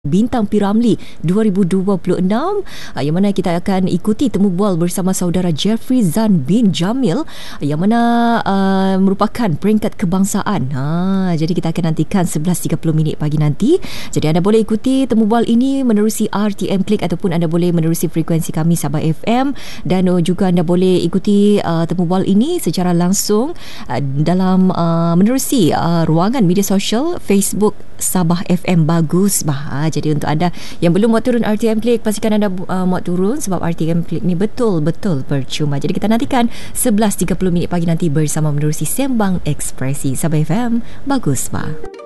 Bintang Piramli 2026, yang mana kita akan ikuti temu bual bersama saudara Jeffrey Zan bin Jamil yang mana merupakan peringkat kebangsaan. Jadi kita akan nantikan 11.30 minit pagi nanti. Jadi anda boleh ikuti temu bual ini menerusi RTM Klik ataupun anda boleh menerusi frekuensi kami Sabah FM, dan juga anda boleh ikuti temu bual ini secara langsung dalam menerusi ruangan media sosial Facebook Sabah FM Bagus Bah. Jadi untuk anda yang belum muat turun RTM Klik, pastikan anda muat turun sebab RTM Klik ni betul-betul percuma. Jadi kita nantikan 11.30 minit pagi nanti bersama menerusi Sembang Ekspresi Sabah FM Bagus Bah.